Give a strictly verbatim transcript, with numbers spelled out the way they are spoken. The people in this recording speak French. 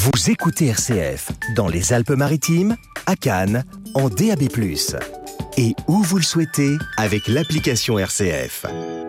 Vous écoutez R C F dans les Alpes-Maritimes, à Cannes, en D A B plus. Et où vous le souhaitez avec l'application R C F.